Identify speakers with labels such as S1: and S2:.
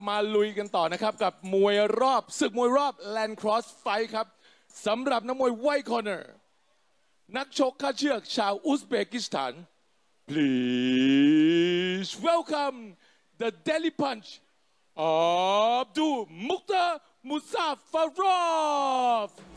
S1: มาลุยกันต่อนะครับกับมวยรอบศึกมวยรอบ Land Cross Fight ครับสำหรับนักมวยไวท์คอร์เนอร์นักชกค่าเชือกชาวอุซเบกิสถาน Please welcome the Delhi Punch Abdul Mukhtar Muzafarov